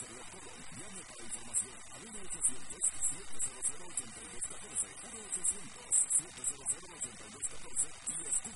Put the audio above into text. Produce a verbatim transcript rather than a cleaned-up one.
Ciudad Colón. Llame para información al uno ochocientos, siete cero cero, ocho dos uno cuatro, uno ochocientos, siete cero cero, ocho dos uno cuatro y escuche